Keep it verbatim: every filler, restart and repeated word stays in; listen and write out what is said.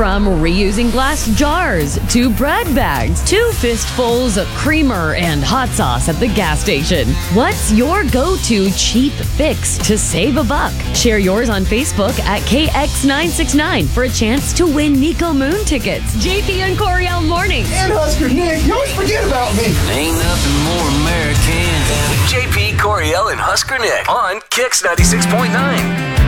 From reusing glass jars to bread bags to fistfuls of creamer and hot sauce at the gas station. What's your go-to cheap fix to save a buck? Share yours on Facebook at K X nine six nine for a chance to win Nico Moon tickets. J P and Coriel Mornings. And Husker Nick, you always forget about me. Ain't nothing more American than J P, Coriel, and Husker Nick on Kix ninety-six point nine.